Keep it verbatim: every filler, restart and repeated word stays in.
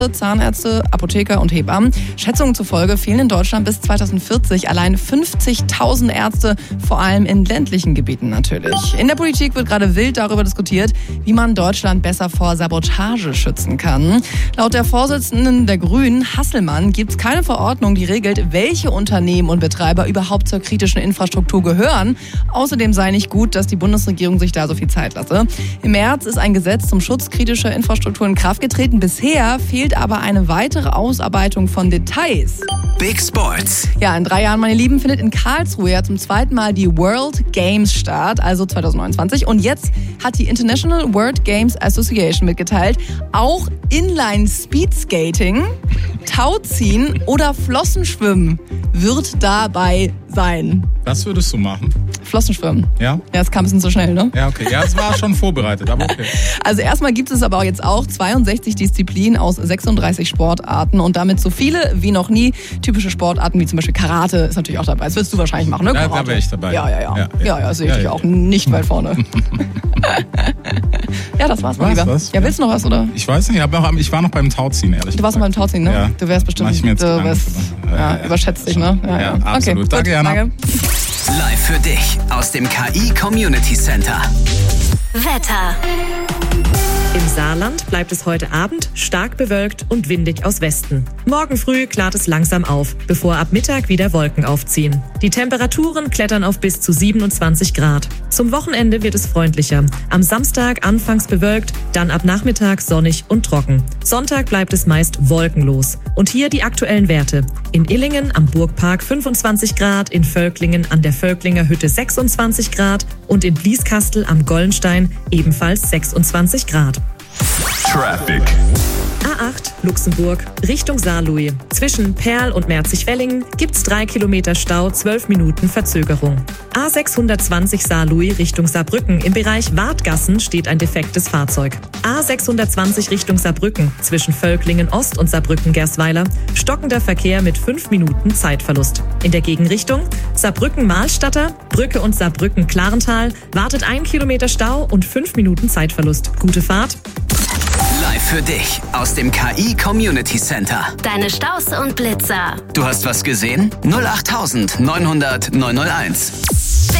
Zahnärzte, Apotheker und Hebammen. Schätzungen zufolge fehlen in Deutschland bis zweitausendvierzig allein fünfzigtausend Ärzte, vor allem in ländlichen Gebieten natürlich. In der Politik wird gerade wild darüber diskutiert, wie man Deutschland besser vor Sabotage schützen kann. Laut der Vorsitzenden der Grünen, Hasselmann, gibt es keine Verordnung, die regelt, welche Unternehmen und Betreiber überhaupt zur kritischen Infrastruktur gehören. Außerdem sei nicht gut, dass die Bundesregierung sich da so viel Zeit lasse. Im März ist ein Gesetz zum Schutz kritischer Infrastruktur in Kraft getreten. Bisher fehlt aber eine weitere Ausarbeitung von Details. Big Sports. Ja, in drei Jahren, meine Lieben, findet in Karlsruhe ja zum zweiten Mal die World Games statt, also zweitausendneunundzwanzig. Und jetzt hat die International World Games Association mitgeteilt, auch Inline Speed Skating, Tauziehen oder Flossenschwimmen wird dabei sein. Was würdest du machen? Flossenschwimmen. Ja? Ja, es kam ein bisschen zu schnell, ne? Ja, okay. Ja, es war schon vorbereitet, aber okay. Also erstmal gibt es aber auch jetzt auch zweiundsechzig Disziplinen aus sechsunddreißig Sportarten und damit so viele wie noch nie. Typische Sportarten wie zum Beispiel Karate ist natürlich auch dabei. Das willst du wahrscheinlich machen, ne? Ja, Karate. da wäre ich dabei. Ja, ja, ja. Ja, ja, ja. ja, sehe ich Ja, dich ja. auch nicht weit vorne. Ja, das war's, mein War's Lieber. was? Ja, willst du noch was, oder? Ich weiß nicht, aber noch, ich war noch beim Tauziehen, ehrlich Du warst noch beim Tauziehen, ne? Ja. Du wärst bestimmt, Mach ich mir jetzt du Gedanken wärst, drüber. ja, Ja, ja, überschätzt dich, ne? Ja, Ja, ja. absolut. Okay, Danke, gut, Jana. danke. Live für dich aus dem K I Community Center. Wetter. Im Saarland bleibt es heute Abend stark bewölkt und windig aus Westen. Morgen früh klart es langsam auf, bevor ab Mittag wieder Wolken aufziehen. Die Temperaturen klettern auf bis zu siebenundzwanzig Grad. Zum Wochenende wird es freundlicher. Am Samstag anfangs bewölkt, dann ab Nachmittag sonnig und trocken. Sonntag bleibt es meist wolkenlos. Und hier die aktuellen Werte. In Illingen am Burgpark fünfundzwanzig Grad, in Völklingen an der Völklinger Hütte sechsundzwanzig Grad und in Blieskastel am Gollenstein ebenfalls sechsundzwanzig Grad. Traffic. A acht Luxemburg Richtung Saarlouis. Zwischen Perl und Merzig-Wellingen gibt's drei Kilometer Stau, zwölf Minuten Verzögerung. A sechshundertzwanzig Saarlouis Richtung Saarbrücken. Im Bereich Wartgassen steht ein defektes Fahrzeug. A sechshundertzwanzig Richtung Saarbrücken. Zwischen Völklingen Ost und Saarbrücken-Gersweiler. Stockender Verkehr mit fünf Minuten Zeitverlust. In der Gegenrichtung Saarbrücken-Mahlstatter, Brücke und Saarbrücken-Klarental wartet ein Kilometer Stau und fünf Minuten Zeitverlust. Gute Fahrt. Live für dich aus dem K I Community Center. Deine Staus und Blitzer. Du hast was gesehen? null acht neunhundert neunhunderteins.